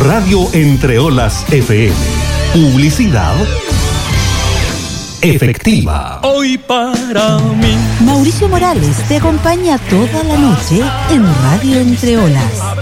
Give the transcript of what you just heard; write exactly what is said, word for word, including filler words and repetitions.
Radio Entre Olas F M. Publicidad efectiva. Hoy para mí. Mauricio Morales te acompaña toda la noche en Radio Entre Olas.